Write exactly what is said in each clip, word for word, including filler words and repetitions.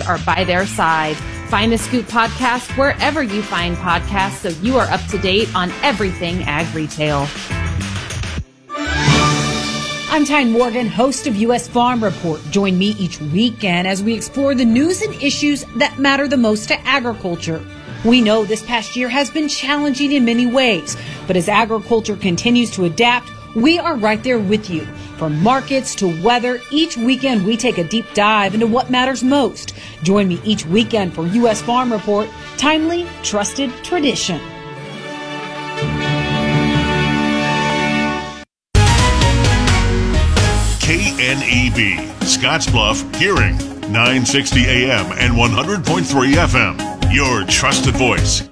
are by their side. Find the Scoop Podcast wherever you find podcasts so you are up to date on everything ag retail. I'm Tyne Morgan, host of U S Farm Report. Join me each weekend as we explore the news and issues that matter the most to agriculture. We know this past year has been challenging in many ways, but as agriculture continues to adapt, we are right there with you. From markets to weather, each weekend we take a deep dive into what matters most. Join me each weekend for U S Farm Report, timely, trusted tradition. K N E B, Scottsbluff, Hearing, nine sixty A M and one hundred point three F M. Your trusted voice.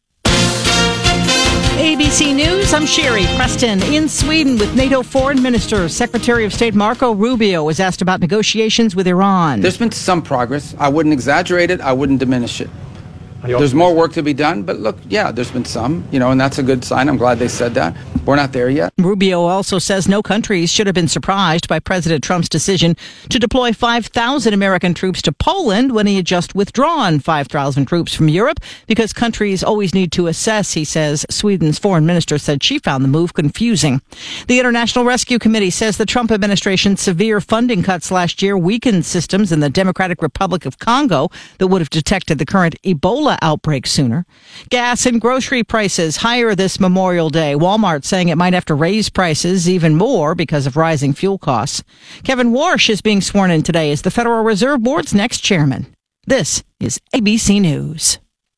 A B C News, I'm Sherry Preston. In Sweden with NATO Foreign Minister, Secretary of State Marco Rubio was asked about negotiations with Iran. There's been some progress. I wouldn't exaggerate it. I wouldn't diminish it. There's more work to be done, but look, yeah, there's been some, you know, and that's a good sign. I'm glad they said that. We're not there yet. Rubio also says no countries should have been surprised by President Trump's decision to deploy five thousand American troops to Poland when he had just withdrawn five thousand troops from Europe because countries always need to assess, he says. Sweden's foreign minister said she found the move confusing. The International Rescue Committee says the Trump administration's severe funding cuts last year weakened systems in the Democratic Republic of Congo that would have detected the current Ebola outbreak sooner. Gas and grocery prices higher this Memorial Day. Walmart saying it might have to raise prices even more because of rising fuel costs. Kevin Warsh is being sworn in today as the Federal Reserve Board's next chairman. This is A B C News.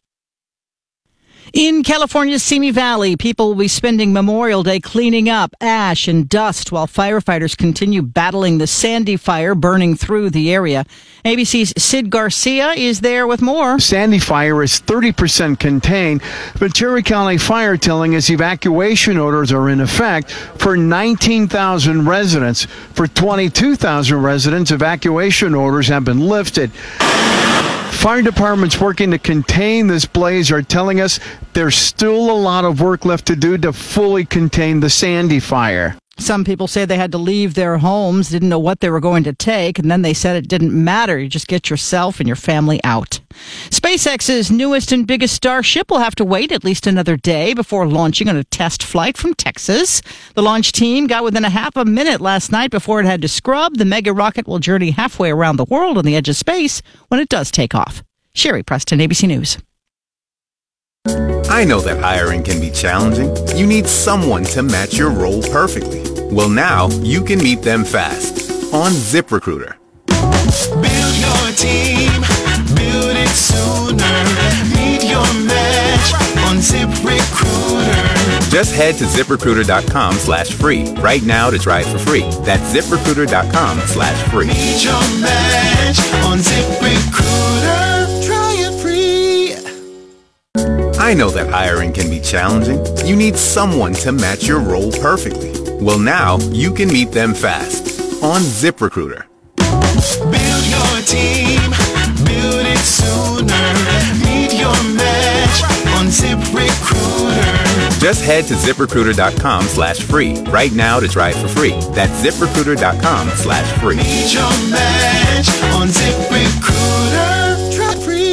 In California's Simi Valley, people will be spending Memorial Day cleaning up ash and dust while firefighters continue battling the Sandy fire burning through the area. A B C's Sid Garcia is there with more. Sandy fire is thirty percent contained. Ventura County Fire telling us evacuation orders are in effect for nineteen thousand residents. For twenty-two thousand residents, evacuation orders have been lifted. Fire departments working to contain this blaze are telling us there's still a lot of work left to do to fully contain the Sandy fire. Some people say they had to leave their homes, didn't know what they were going to take, and then they said it didn't matter. You just get yourself and your family out. SpaceX's newest and biggest Starship will have to wait at least another day before launching on a test flight from Texas. The launch team got within a half a minute last night before it had to scrub. The mega rocket will journey halfway around the world on the edge of space when it does take off. Sherry Preston, A B C News. I know that hiring can be challenging. You need someone to match your role perfectly. Well, now you can meet them fast on ZipRecruiter. Build your team, build it sooner. Meet your match on ZipRecruiter. Just head to ZipRecruiter.com slash free right now to try it for free. That's ZipRecruiter.com slash free. Meet your match on ZipRecruiter. Try it free. I know that hiring can be challenging. You need someone to match your role perfectly. Well, now you can meet them fast on ZipRecruiter. Build your team, build it sooner. Meet your match on ZipRecruiter. Just head to ZipRecruiter.com slash free right now to try it for free. That's ZipRecruiter.com slash free. Meet your match on ZipRecruiter. Try free.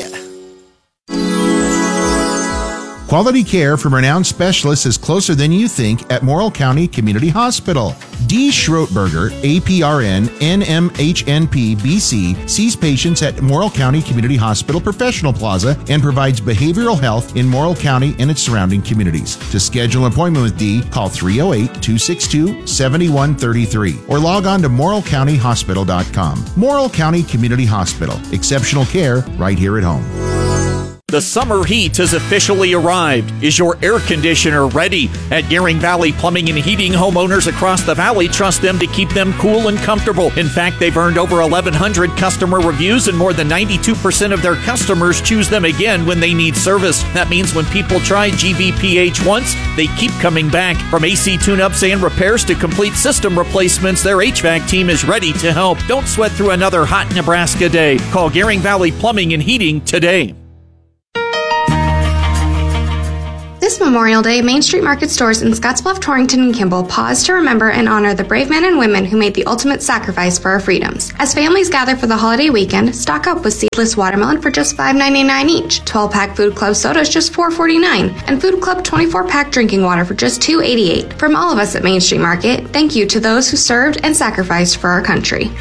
Quality care from renowned specialists is closer than you think at Morrill County Community Hospital. Dee Schroetberger, A P R N, N M H N P, B C, sees patients at Morrill County Community Hospital Professional Plaza and provides behavioral health in Morrill County and its surrounding communities. To schedule an appointment with Dee, call three oh eight, two six two, seven one three three or log on to morrill county hospital dot com. Morrill County Community Hospital. Exceptional care right here at home. The summer heat has officially arrived. Is your air conditioner ready? At Gearing Valley Plumbing and Heating, homeowners across the valley trust them to keep them cool and comfortable. In fact, they've earned over eleven hundred customer reviews, and more than ninety-two percent of their customers choose them again when they need service. That means when people try G V P H once, they keep coming back. From A C tune-ups and repairs to complete system replacements, their H V A C team is ready to help. Don't sweat through another hot Nebraska day. Call Gearing Valley Plumbing and Heating today. This Memorial Day, Main Street Market stores in Scottsbluff, Torrington, and Kimball pause to remember and honor the brave men and women who made the ultimate sacrifice for our freedoms. As families gather for the holiday weekend, stock up with seedless watermelon for just five ninety-nine each, twelve-pack Food Club sodas just four forty-nine, and Food Club twenty-four-pack drinking water for just two eighty-eight. From all of us at Main Street Market, thank you to those who served and sacrificed for our country.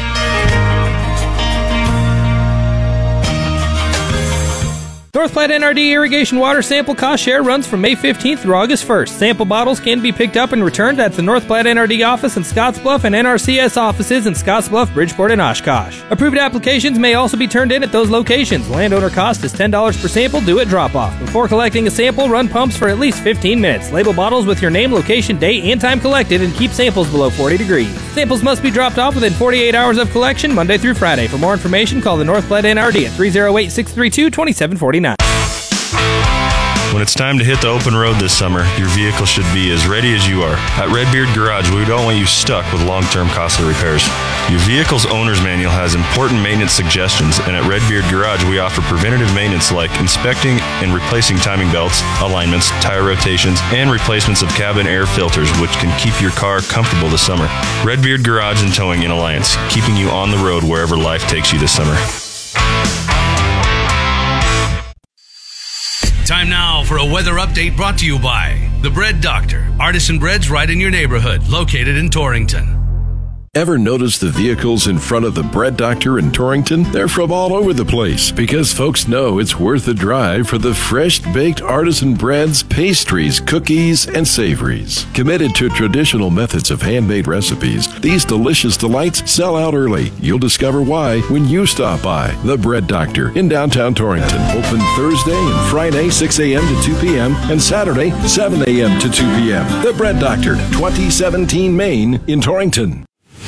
North Platte N R D irrigation water sample cost share runs from May fifteenth through August first. Sample bottles can be picked up and returned at the North Platte N R D office in Scottsbluff and N R C S offices in Scottsbluff, Bridgeport, and Oshkosh. Approved applications may also be turned in at those locations. Landowner cost is ten dollars per sample due at drop-off. Before collecting a sample, run pumps for at least fifteen minutes. Label bottles with your name, location, date, and time collected, and keep samples below forty degrees. Samples must be dropped off within forty-eight hours of collection, Monday through Friday. For more information, call the North Platte N R D at three oh eight, six three two, two seven four nine. When it's time to hit the open road this summer, your vehicle should be as ready as you are. At Redbeard Garage, we don't want you stuck with long-term costly repairs. Your vehicle's owner's manual has important maintenance suggestions, and at Redbeard Garage, we offer preventative maintenance like inspecting and replacing timing belts, alignments, tire rotations, and replacements of cabin air filters, which can keep your car comfortable this summer. Redbeard Garage and Towing in Alliance, keeping you on the road wherever life takes you this summer. Time now for a weather update brought to you by The Bread Doctor. Artisan breads right in your neighborhood, located in Torrington. Ever notice the vehicles in front of the Bread Doctor in Torrington? They're from all over the place because folks know it's worth the drive for the fresh-baked artisan breads, pastries, cookies, and savories. Committed to traditional methods of handmade recipes, these delicious delights sell out early. You'll discover why when you stop by the Bread Doctor in downtown Torrington. Open Thursday and Friday, six a.m. to two p.m. and Saturday, seven a.m. to two p.m. The Bread Doctor, twenty seventeen Main in Torrington.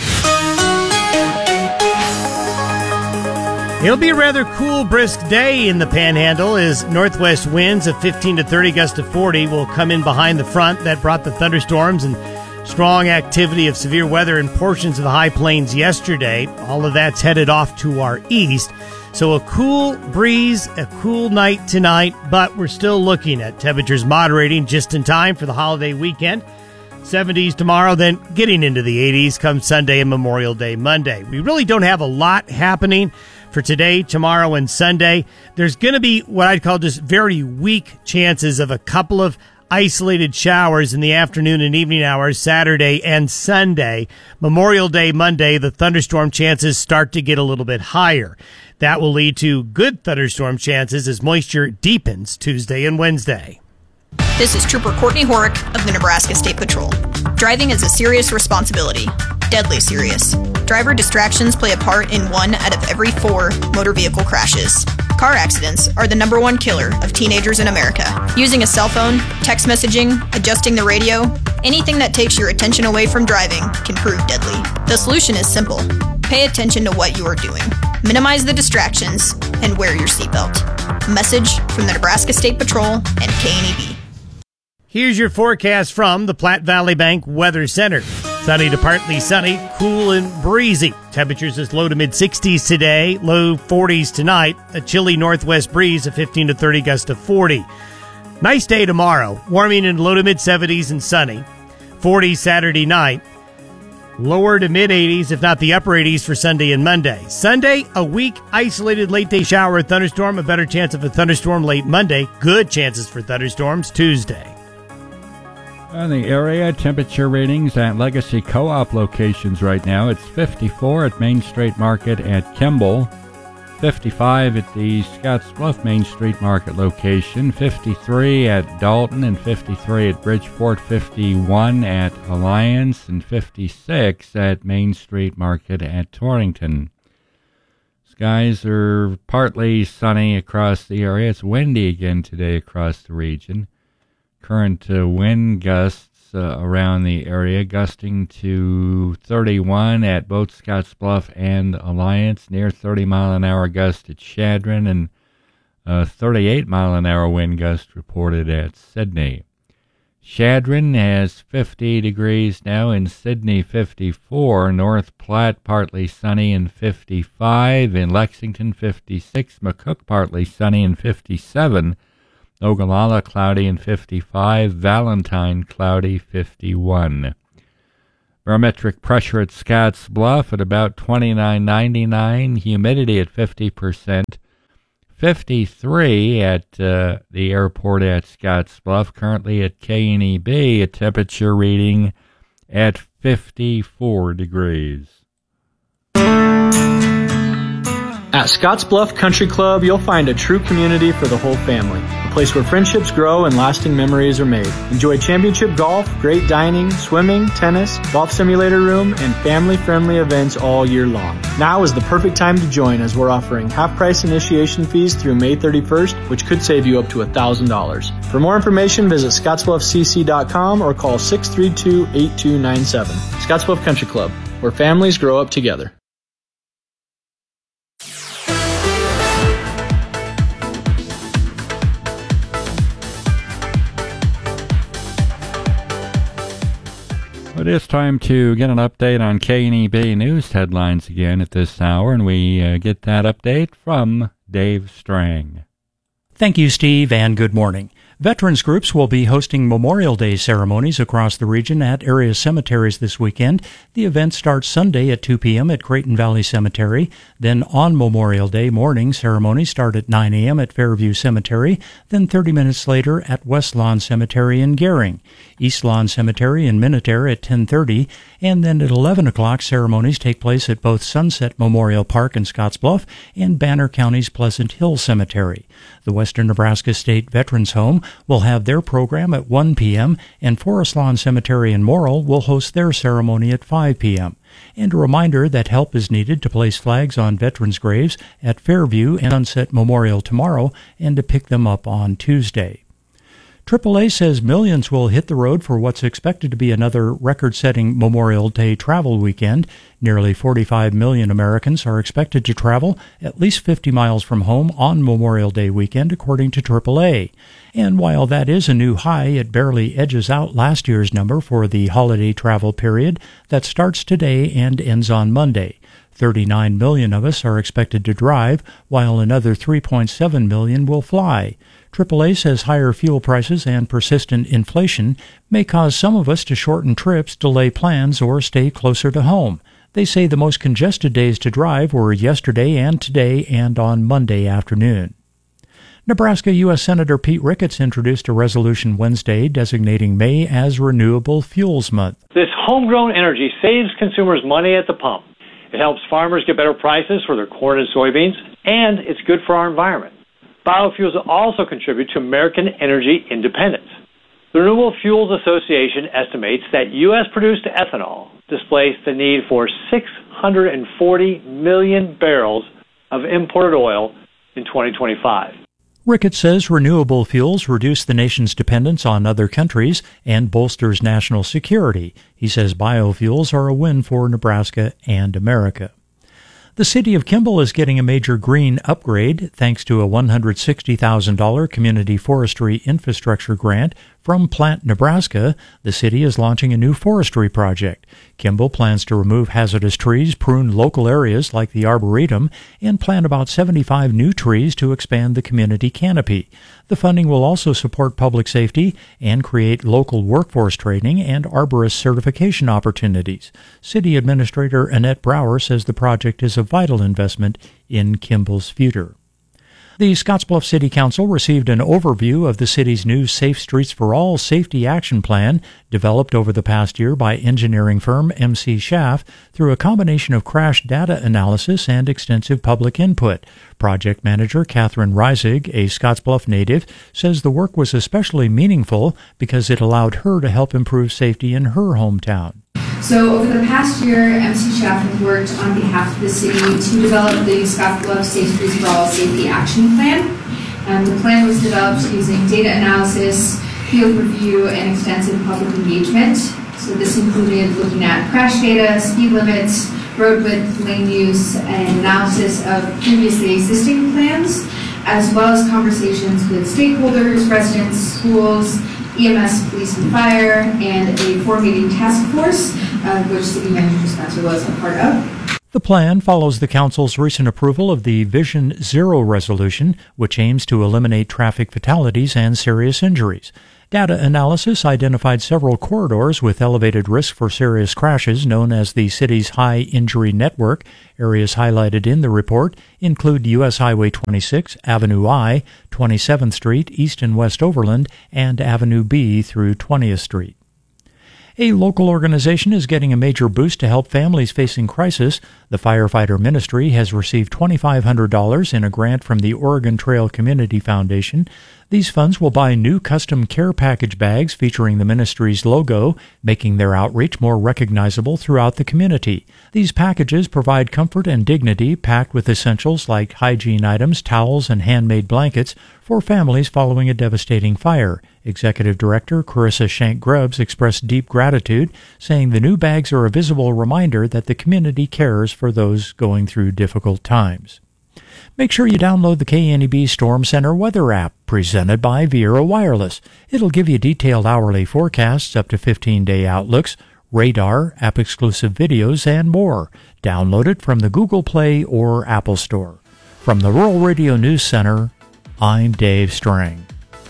It'll be a rather cool, brisk day in the Panhandle as northwest winds of fifteen to thirty, gusts to forty will come in behind the front that brought the thunderstorms and strong activity of severe weather in portions of the high plains yesterday. All of that's headed off to our east. So a cool breeze, a cool night tonight, but we're still looking at temperatures moderating just in time for the holiday weekend. seventies tomorrow, then getting into the eighties come Sunday and Memorial Day Monday. We really don't have a lot happening for today, tomorrow, and Sunday. There's going to be what I'd call just very weak chances of a couple of isolated showers in the afternoon and evening hours, Saturday and Sunday. Memorial Day Monday, the thunderstorm chances start to get a little bit higher. That will lead to good thunderstorm chances as moisture deepens Tuesday and Wednesday. This is Trooper Courtney Horick of the Nebraska State Patrol. Driving is a serious responsibility, deadly serious. Driver distractions play a part in one out of every four motor vehicle crashes. Car accidents are the number one killer of teenagers in America. Using a cell phone, text messaging, adjusting the radio, anything that takes your attention away from driving can prove deadly. The solution is simple. Pay attention to what you are doing. Minimize the distractions and wear your seatbelt. A message from the Nebraska State Patrol and K N E B. Here's your forecast from the Platte Valley Bank Weather Center. Sunny to partly sunny, cool and breezy. Temperatures is low to mid sixties today, low forties tonight. A chilly northwest breeze of fifteen to thirty, gust to forty. Nice day tomorrow, warming in low to mid seventies and sunny. forty Saturday night. Lower to mid eighties, if not the upper eighties for Sunday and Monday. Sunday, a weak, isolated late day shower or thunderstorm. A better chance of a thunderstorm late Monday. Good chances for thunderstorms Tuesday. In the area, temperature readings at Legacy Co-op locations right now. It's fifty-four at Main Street Market at Kimball, fifty-five at the Scottsbluff Main Street Market location, fifty-three at Dalton, and fifty-three at Bridgeport, fifty-one at Alliance, and fifty-six at Main Street Market at Torrington. Skies are partly sunny across the area. It's windy again today across the region. Current uh, wind gusts uh, around the area, gusting to thirty-one at both Scottsbluff and Alliance, near thirty mile an hour gust at Chadron, and uh, thirty-eight mile an hour wind gust reported at Sidney. Chadron has fifty degrees now, in Sidney fifty-four, North Platte partly sunny and fifty-five, in Lexington fifty-six, McCook partly sunny and fifty-seven, Ogallala cloudy and fifty-five. Valentine cloudy, fifty-one. Barometric pressure at Scotts Bluff at about twenty-nine ninety-nine. Humidity at fifty percent. fifty-three at uh, the airport at Scotts Bluff. Currently at K N E B, a temperature reading at fifty-four degrees. At Scottsbluff Country Club, you'll find a true community for the whole family. A place where friendships grow and lasting memories are made. Enjoy championship golf, great dining, swimming, tennis, golf simulator room, and family-friendly events all year long. Now is the perfect time to join as we're offering half-price initiation fees through May thirty-first, which could save you up to one thousand dollars. For more information, visit scottsbluff c c dot com or call six three two, eight two nine seven. Scottsbluff Country Club, where families grow up together. It is time to get an update on K N E B news headlines again at this hour, and we uh, get that update from Dave Strang. Thank you, Steve, and good morning. Veterans groups will be hosting Memorial Day ceremonies across the region at area cemeteries this weekend. The event starts Sunday at two p.m. at Creighton Valley Cemetery. Then on Memorial Day morning, ceremonies start at nine a.m. at Fairview Cemetery, then thirty minutes later at West Lawn Cemetery in Gering, East Lawn Cemetery in Minutair at ten thirty, and then at eleven o'clock ceremonies take place at both Sunset Memorial Park in Scottsbluff and Banner County's Pleasant Hill Cemetery. The Western Nebraska State Veterans Home will have their program at one p.m., and Forest Lawn Cemetery in Morrill will host their ceremony at five p.m. And a reminder that help is needed to place flags on veterans' graves at Fairview and Sunset Memorial tomorrow and to pick them up on Tuesday. triple A says millions will hit the road for what's expected to be another record-setting Memorial Day travel weekend. Nearly forty-five million Americans are expected to travel at least fifty miles from home on Memorial Day weekend, according to triple A. And while that is a new high, it barely edges out last year's number for the holiday travel period that starts today and ends on Monday. thirty-nine million of us are expected to drive, while another three point seven million will fly. triple A says higher fuel prices and persistent inflation may cause some of us to shorten trips, delay plans, or stay closer to home. They say the most congested days to drive were yesterday and today and on Monday afternoon. Nebraska U S Senator Pete Ricketts introduced a resolution Wednesday designating May as Renewable Fuels Month. This homegrown energy saves consumers money at the pump. It helps farmers get better prices for their corn and soybeans, and it's good for our environment. Biofuels also contribute to American energy independence. The Renewable Fuels Association estimates that U S-produced ethanol displaced the need for six hundred forty million barrels of imported oil in twenty twenty-five. Ricketts says renewable fuels reduce the nation's dependence on other countries and bolsters national security. He says biofuels are a win for Nebraska and America. The city of Kimball is getting a major green upgrade thanks to a one hundred sixty thousand dollars community forestry infrastructure grant from Plant Nebraska. The city is launching a new forestry project. Kimball plans to remove hazardous trees, prune local areas like the Arboretum, and plant about seventy-five new trees to expand the community canopy. The funding will also support public safety and create local workforce training and arborist certification opportunities. City Administrator Annette Brower says the project is a vital investment in Kimball's future. The Scottsbluff City Council received an overview of the city's new Safe Streets for All Safety Action Plan, developed over the past year by engineering firm M C Schaff through a combination of crash data analysis and extensive public input. Project manager Catherine Reisig, a Scottsbluff native, says the work was especially meaningful because it allowed her to help improve safety in her hometown. So over the past year, M C Schaff has worked on behalf of the city to develop the Scottsbluff Safe Streets for All Safety Action Plan. Um, the plan was developed using data analysis, field review, and extensive public engagement. So this included looking at crash data, speed limits, road width, lane use, and analysis of previously existing plans, as well as conversations with stakeholders, residents, schools, E M S, police and fire, and a four-meeting task force, uh, which City Manager Spencer was a part of. The plan follows the Council's recent approval of the Vision Zero resolution, which aims to eliminate traffic fatalities and serious injuries. Data analysis identified several corridors with elevated risk for serious crashes, known as the city's high injury network. Areas highlighted in the report include U S Highway twenty-six, Avenue I, twenty-seventh Street, East and West Overland, and Avenue B through twentieth Street. A local organization is getting a major boost to help families facing crisis. The Firefighter Ministry has received two thousand five hundred dollars in a grant from the Oregon Trail Community Foundation. These funds will buy new custom care package bags featuring the ministry's logo, making their outreach more recognizable throughout the community. These packages provide comfort and dignity, packed with essentials like hygiene items, towels, and handmade blankets for families following a devastating fire. Executive Director Carissa Shank-Grubbs expressed deep gratitude, saying the new bags are a visible reminder that the community cares for those going through difficult times. Make sure you download the K N E B Storm Center weather app, presented by Viera Wireless. It'll give you detailed hourly forecasts, up to fifteen-day outlooks, radar, app-exclusive videos, and more. Download it from the Google Play or Apple Store. From the Rural Radio News Center, I'm Dave Strang.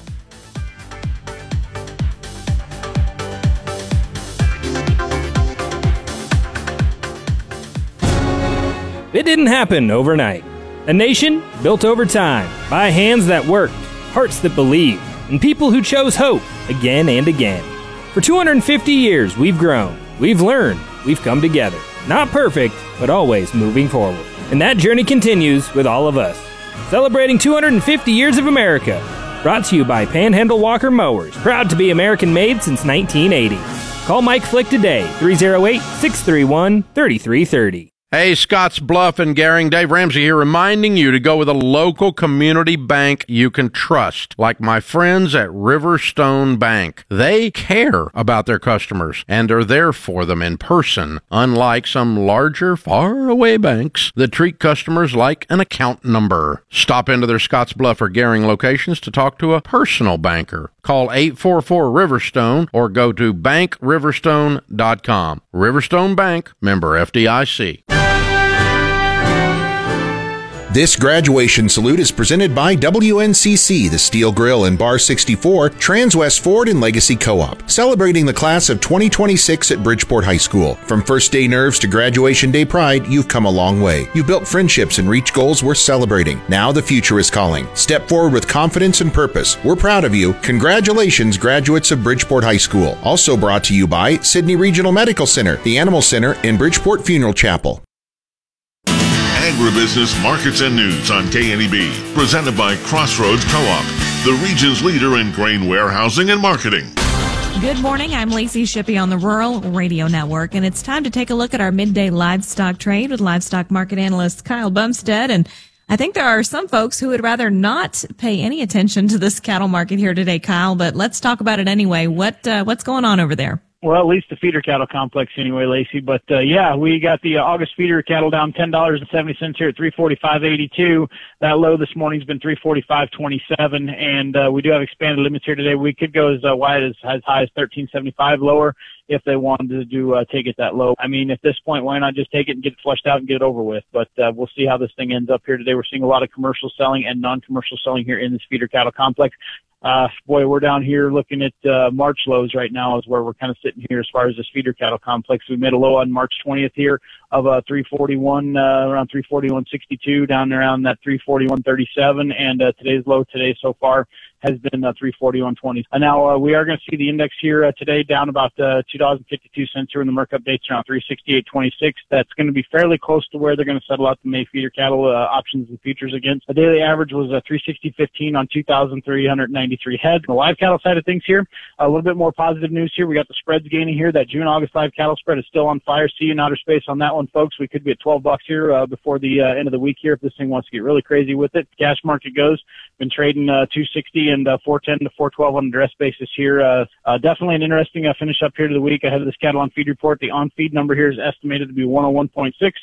It didn't happen overnight. A nation built over time by hands that worked, hearts that believed, and people who chose hope again and again. For two hundred fifty years, we've grown, we've learned, we've come together. Not perfect, but always moving forward. And that journey continues with all of us. Celebrating two hundred fifty years of America. Brought to you by Panhandle Walker Mowers, proud to be American-made since nineteen eighty. Call Mike Flick today, three oh eight, six three one, three three three oh. Hey, Scotts Bluff and Garing, Dave Ramsey here, reminding you to go with a local community bank you can trust, like my friends at Riverstone Bank. They care about their customers and are there for them in person, unlike some larger, far-away banks that treat customers like an account number. Stop into their Scotts Bluff or Garing locations to talk to a personal banker. Call eight four four Riverstone or go to bank riverstone dot com. Riverstone Bank, member F D I C. This graduation salute is presented by W N C C, the Steel Grill and Bar sixty-four, Transwest Ford and Legacy Co-op, celebrating the class of twenty twenty-six at Bridgeport High School. From first day nerves to graduation day pride, you've come a long way. You've built friendships and reached goals worth celebrating. Now the future is calling. Step forward with confidence and purpose. We're proud of you. Congratulations, graduates of Bridgeport High School. Also brought to you by Sydney Regional Medical Center, the Animal Center, and Bridgeport Funeral Chapel. Agribusiness Markets and News on K N E B, presented by Crossroads Co-op, the region's leader in grain warehousing and marketing. Good morning. I'm Lacey Shippey on the Rural Radio Network, and it's time to take a look at our midday livestock trade with livestock market analyst Kyle Bumstead. And I think there are some folks who would rather not pay any attention to this cattle market here today, Kyle, but let's talk about it anyway. What uh, what's going on over there? Well, at least the feeder cattle complex anyway, Lacey. But, uh, yeah, we got the uh, August feeder cattle down ten dollars and seventy cents here at three forty-five eighty-two. That low this morning's been three forty-five twenty-seven. And, uh, we do have expanded limits here today. We could go as uh, wide as, as high as thirteen seventy-five lower if they wanted to do, uh, take it that low. I mean, at this point, why not just take it and get it flushed out and get it over with? But, uh, we'll see how this thing ends up here today. We're seeing a lot of commercial selling and non-commercial selling here in this feeder cattle complex. Uh, boy, we're down here looking at, uh, March lows right now is where we're kind of sitting here as far as this feeder cattle complex. We made a low on March twentieth here of, uh, three forty-one, uh, around three forty-one sixty-two, down around that three forty-one thirty-seven. And, uh, today's low today so far has been, uh, three forty-one twenty. And now, uh, we are going to see the index here, uh, today down about, uh, two dollars and fifty-two cents here in the Merck updates around three sixty-eight twenty-six. That's going to be fairly close to where they're going to settle out the May feeder cattle, uh, options and futures against. The daily average was, uh, three sixty fifteen on two thousand three hundred ninety-three heads. The live cattle side of things here, a little bit more positive news here. We got the spreads gaining here. That June-August live cattle spread is still on fire. See you in outer space on that one, folks. We could be at twelve bucks here uh, before the uh, end of the week here if this thing wants to get really crazy with it. Cash market goes. Been trading uh, two sixty and uh, four ten to four twelve on a dress basis here. Uh, uh, definitely an interesting uh, finish up here to the week ahead of this cattle on feed report. The on-feed number here is estimated to be one oh one point six.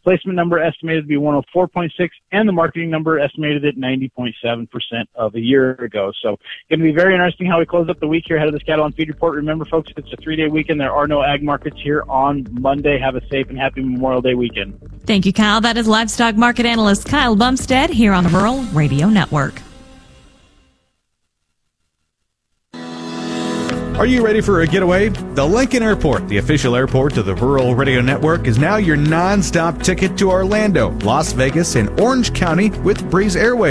Placement number estimated to be one oh four point six, and the marketing number estimated at ninety point seven percent of a year ago. So going to be very interesting how we close up the week here ahead of this Cattle on Feed report. Remember, folks, it's a three-day weekend. There are no ag markets here on Monday. Have a safe and happy Memorial Day weekend. Thank you, Kyle. That is livestock market analyst Kyle Bumstead here on the Rural Radio Network. Are you ready for a getaway? The Lincoln Airport, the official airport of the Rural Radio Network, is now your non-stop ticket to Orlando, Las Vegas, and Orange County with Breeze Airways.